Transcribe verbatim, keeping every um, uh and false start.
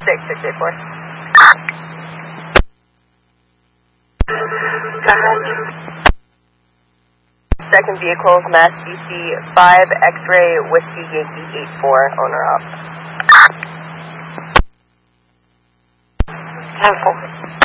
six six eight four. Go ahead. Second vehicle, Mass D C five X-ray Whiskey Yankee eight four, owner up. ten four.